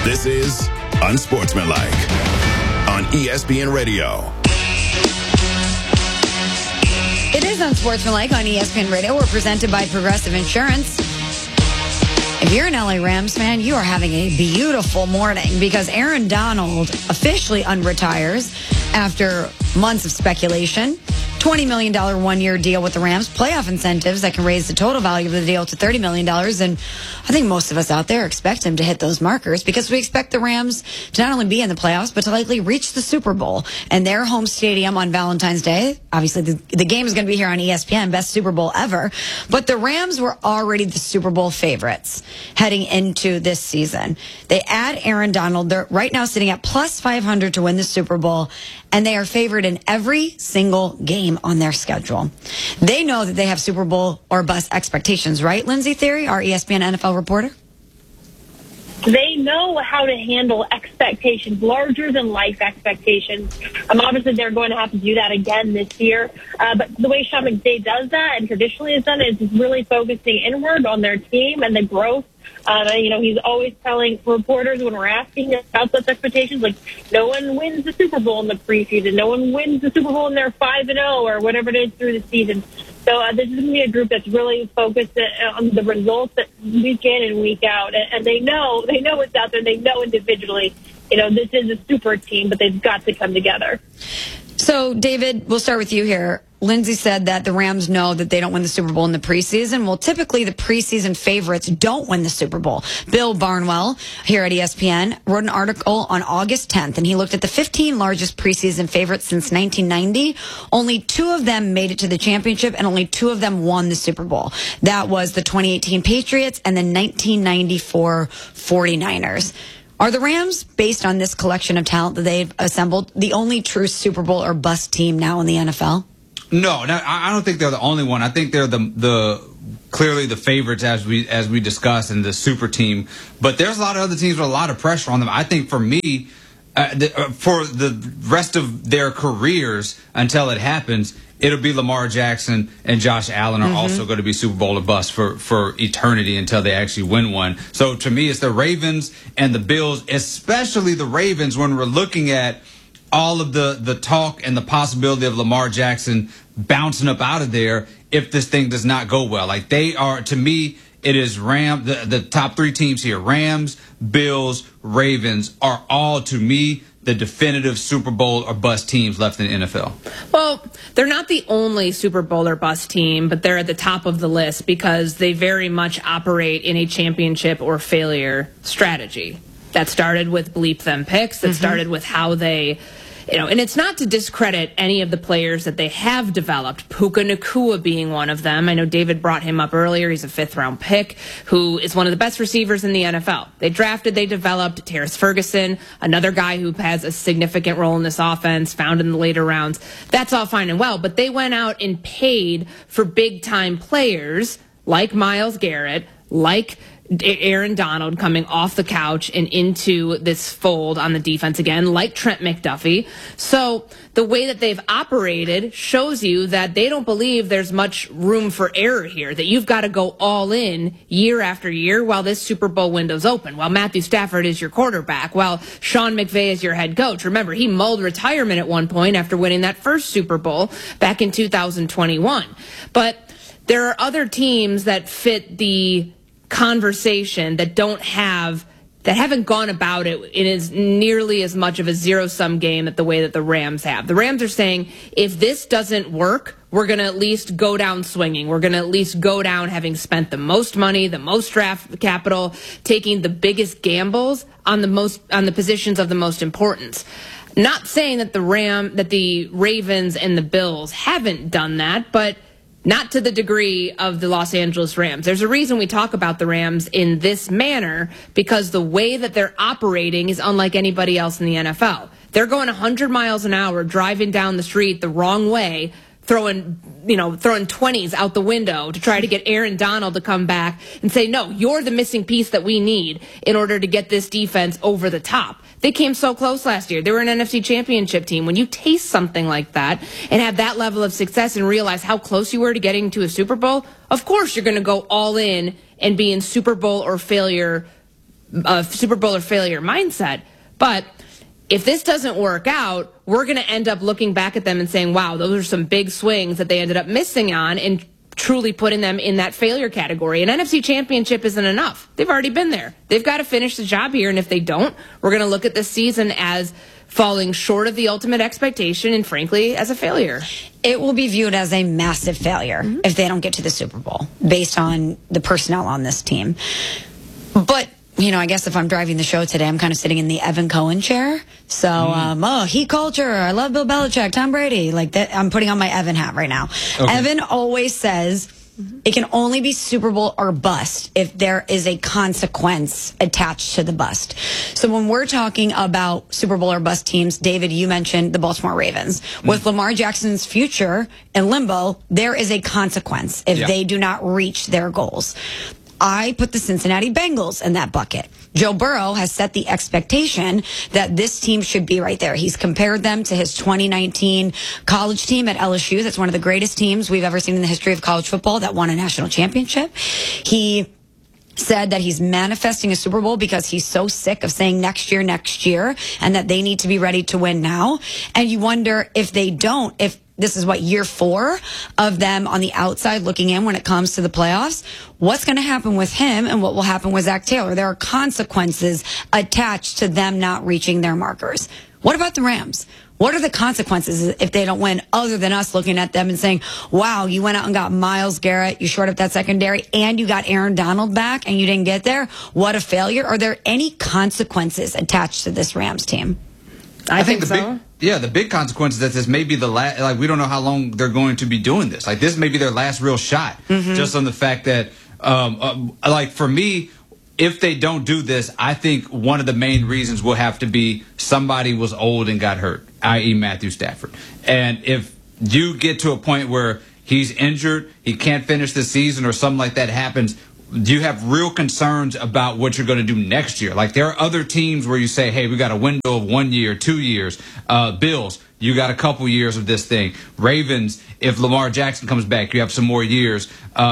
This is Unsportsmanlike on ESPN Radio. It is Unsportsmanlike on ESPN Radio. We're presented by Progressive Insurance. If you're an LA Rams fan, you are having a beautiful morning because Aaron Donald officially unretires after months of speculation. $20 million one-year deal with the Rams, playoff incentives that can raise the total value of the deal to $30 million. And I think most of us out there expect him to hit those markers because we expect the Rams to not only be in the playoffs, but to likely reach the Super Bowl and their home stadium on Valentine's Day. Obviously, the game is going to be here on ESPN, best Super Bowl ever. But the Rams were already the Super Bowl favorites heading into this season. They add Aaron Donald. They're right now sitting at plus 500 to win the Super Bowl, and they are favored in every single game on their schedule. They know that they have Super Bowl or bust expectations, right, Lindsay Theory, our ESPN NFL reporter? They know how to handle expectations, larger than life expectations. Obviously, they're going to have to do that again this year. But the way Sean McVay does that and traditionally has done it is really focusing inward on their team and the growth. He's always telling reporters when we're asking about those expectations, like, no one wins the Super Bowl in the preseason. No one wins the Super Bowl and they're 5-0 or whatever it is through the season. So this is going to be a group that's really focused on the results week in and week out. And they know what's out there. They know individually, this is a super team, but they've got to come together. So, David, we'll start with you here. Lindsay said that the Rams know that they don't win the Super Bowl in the preseason. Well, typically the preseason favorites don't win the Super Bowl. Bill Barnwell here at ESPN wrote an article on August 10th, and he looked at the 15 largest preseason favorites since 1990. Only 2 of them made it to the championship, and only 2 of them won the Super Bowl. That was the 2018 Patriots and the 1994 49ers. Are the Rams, based on this collection of talent that they've assembled, the only true Super Bowl or bust team now in the NFL? No, I don't think they're the only one. I think they're the clearly the favorites as we discussed and the super team. But there's a lot of other teams with a lot of pressure on them. I think for me, for the rest of their careers until it happens, it'll be Lamar Jackson and Josh Allen are also going to be Super Bowl or bust for eternity until they actually win one. So to me, it's the Ravens and the Bills, especially the Ravens when we're looking at all of the talk and the possibility of Lamar Jackson bouncing up out of there if this thing does not go well. Like, they are, to me, it is the top 3 teams here, Rams, Bills, Ravens, are all, to me, the definitive Super Bowl or bust teams left in the NFL. Well, they're not the only Super Bowl or bust team, but they're at the top of the list because they very much operate in a championship or failure strategy. That started with bleep them picks. That started with how they, and it's not to discredit any of the players that they have developed, Puka Nacua being one of them. I know David brought him up earlier. He's a 5th-round pick who is one of the best receivers in the NFL. They developed Terrace Ferguson, another guy who has a significant role in this offense, found in the later rounds. That's all fine and well, but they went out and paid for big-time players like Myles Garrett, like Aaron Donald coming off the couch and into this fold on the defense again, like Trent McDuffie. So the way that they've operated shows you that they don't believe there's much room for error here, that you've got to go all in year after year while this Super Bowl window's open, while Matthew Stafford is your quarterback, while Sean McVay is your head coach. Remember, he mulled retirement at one point after winning that first Super Bowl back in 2021. But there are other teams that fit the conversation that haven't gone about it in as nearly as much of a zero-sum game the way that the Rams have. The Rams are saying, if this doesn't work, we're going to at least go down swinging. We're going to at least go down having spent the most money, the most draft capital, taking the biggest gambles on the positions of the most importance. Not saying that the Ravens and the Bills haven't done that, but not to the degree of the Los Angeles Rams. There's a reason we talk about the Rams in this manner, because the way that they're operating is unlike anybody else in the NFL. They're going 100 miles an hour, driving down the street the wrong way, throwing 20s out the window to try to get Aaron Donald to come back and say, no, you're the missing piece that we need in order to get this defense over the top. They came so close last year. They were an NFC championship team. When you taste something like that and have that level of success and realize how close you were to getting to a Super Bowl, of course you're going to go all in and be in Super Bowl or failure Super Bowl or failure mindset. But if this doesn't work out, we're going to end up looking back at them and saying, wow, those are some big swings that they ended up missing on, and truly putting them in that failure category. An NFC championship isn't enough. They've already been there. They've got to finish the job here, and if they don't, we're going to look at this season as falling short of the ultimate expectation and, frankly, as a failure. It will be viewed as a massive failure if they don't get to the Super Bowl based on the personnel on this team. But I guess if I'm driving the show today, I'm kind of sitting in the Evan Cohen chair. So, Heat culture. I love Bill Belichick, Tom Brady. Like that, I'm putting on my Evan hat right now. Okay. Evan always says it can only be Super Bowl or bust if there is a consequence attached to the bust. So when we're talking about Super Bowl or bust teams, David, you mentioned the Baltimore Ravens. With Lamar Jackson's future in limbo, there is a consequence if they do not reach their goals. I put the Cincinnati Bengals in that bucket. Joe Burrow has set the expectation that this team should be right there. He's compared them to his 2019 college team at LSU. That's one of the greatest teams we've ever seen in the history of college football that won a national championship. He said that he's manifesting a Super Bowl because he's so sick of saying next year, and that they need to be ready to win now. And you wonder if they don't, if this is year 4 of them on the outside looking in when it comes to the playoffs. What's going to happen with him and what will happen with Zach Taylor? There are consequences attached to them not reaching their markers. What about the Rams? What are the consequences if they don't win, other than us looking at them and saying, wow, you went out and got Myles Garrett, you shored up that secondary, and you got Aaron Donald back and you didn't get there? What a failure. Are there any consequences attached to this Rams team? I think so. The big consequence is that this may be the last. Like, we don't know how long they're going to be doing this. Like, this may be their last real shot. Just on the fact that, for me, if they don't do this, I think one of the main reasons will have to be somebody was old and got hurt, i.e. Matthew Stafford. And if you get to a point where he's injured, he can't finish the season, or something like that happens, do you have real concerns about what you're going to do next year? Like, there are other teams where you say, hey, we got a window of 1 year, 2 years. Bills, you got a couple years of this thing. Ravens, if Lamar Jackson comes back, you have some more years.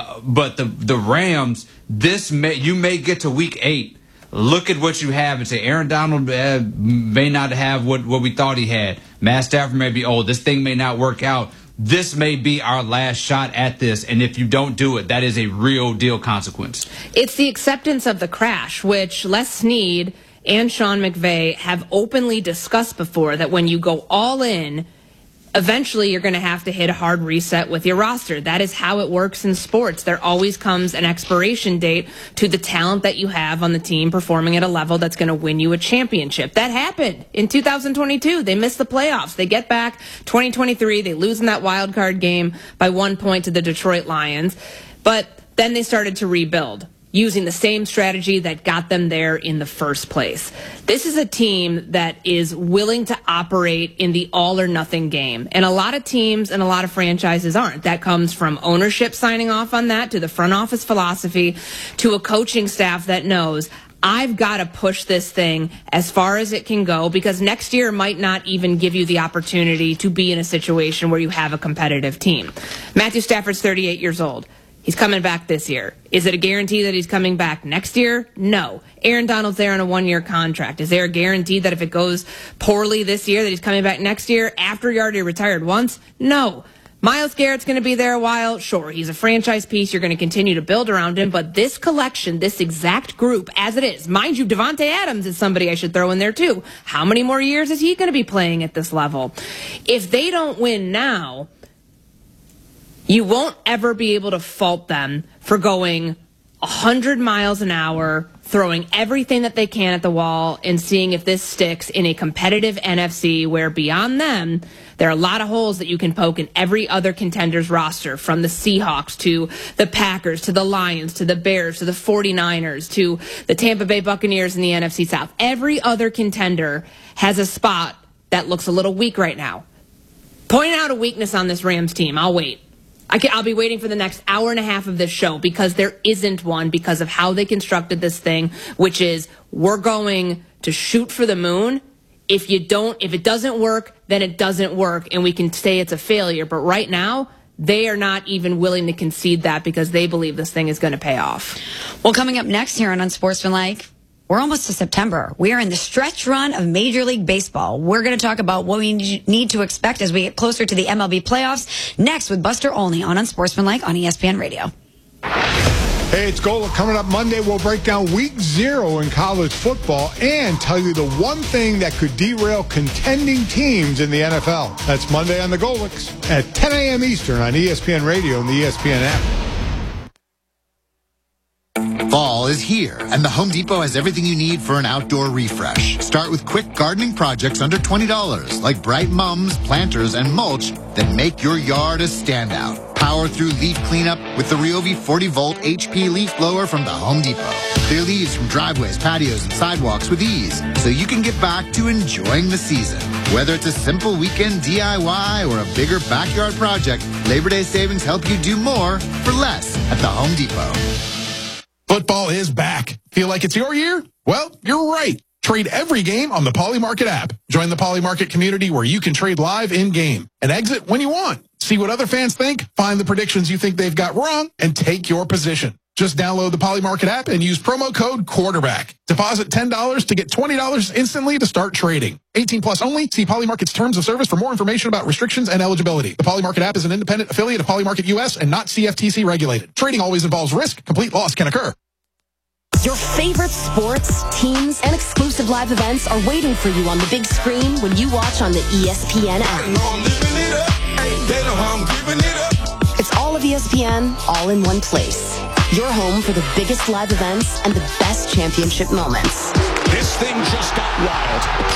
But the Rams, you may get to week 8, look at what you have and say, Aaron Donald may not have what we thought he had. Matt Stafford may be old. This thing may not work out. This may be our last shot at this, and if you don't do it, that is a real deal consequence. It's the acceptance of the crash, which Les Snead and Sean McVay have openly discussed before, that when you go all in, eventually you're going to have to hit a hard reset with your roster. That is how it works in sports. There always comes an expiration date to the talent that you have on the team performing at a level that's going to win you a championship. That happened in 2022. They missed the playoffs. They get back 2023. They lose in that wild card game by 1 point to the Detroit Lions. But then they started to rebuild, using the same strategy that got them there in the first place. This is a team that is willing to operate in the all-or-nothing game. And a lot of teams and a lot of franchises aren't. That comes from ownership signing off on that, to the front office philosophy, to a coaching staff that knows, I've got to push this thing as far as it can go, because next year might not even give you the opportunity to be in a situation where you have a competitive team. Matthew Stafford's 38 years old. He's coming back this year. Is it a guarantee that he's coming back next year? No. Aaron Donald's there on a 1-year contract. Is there a guarantee that if it goes poorly this year that he's coming back next year after he already retired once? No. Myles Garrett's going to be there a while. Sure, he's a franchise piece. You're going to continue to build around him. But this collection, this exact group as it is, mind you, Devontae Adams is somebody I should throw in there too. How many more years is he going to be playing at this level? If they don't win now, you won't ever be able to fault them for going 100 miles an hour, throwing everything that they can at the wall, and seeing if this sticks in a competitive NFC where beyond them, there are a lot of holes that you can poke in every other contender's roster, from the Seahawks to the Packers to the Lions to the Bears to the 49ers to the Tampa Bay Buccaneers in the NFC South. Every other contender has a spot that looks a little weak right now. Point out a weakness on this Rams team. I'll wait. I'll be waiting for the next hour and a half of this show, because there isn't one, because of how they constructed this thing, which is, we're going to shoot for the moon. If it doesn't work, then it doesn't work, and we can say it's a failure. But right now, they are not even willing to concede that, because they believe this thing is going to pay off. Well, coming up next here on Unsportsmanlike, We're almost to September. We are in the stretch run of Major League Baseball. We're going to talk about what we need to expect as we get closer to the MLB playoffs next with Buster Olney on Unsportsmanlike on ESPN Radio. Hey, it's Gola. Coming up Monday, we'll break down week 0 in college football and tell you the one thing that could derail contending teams in the NFL. That's Monday on the Golics at 10 a.m. Eastern on ESPN Radio and the ESPN app. Fall is here, and the Home Depot has everything you need for an outdoor refresh. Start with quick gardening projects under $20, like bright mums, planters, and mulch that make your yard a standout. Power through leaf cleanup with the Ryobi 40-volt HP leaf blower from the Home Depot. Clear leaves from driveways, patios, and sidewalks with ease, so you can get back to enjoying the season. Whether it's a simple weekend DIY or a bigger backyard project, Labor Day savings help you do more for less at the Home Depot. Football is back. Feel like it's your year? Well, you're right. Trade every game on the Polymarket app. Join the Polymarket community where you can trade live in-game and exit when you want. See what other fans think, find the predictions you think they've got wrong, and take your position. Just download the Polymarket app and use promo code QUARTERBACK. Deposit $10 to get $20 instantly to start trading. 18 plus only. See Polymarket's terms of service for more information about restrictions and eligibility. The Polymarket app is an independent affiliate of Polymarket US and not CFTC regulated. Trading always involves risk. Complete loss can occur. Your favorite sports, teams, and exclusive live events are waiting for you on the big screen when you watch on the ESPN app. It's all of ESPN, all in one place. Your home for the biggest live events and the best championship moments. This thing just got wild.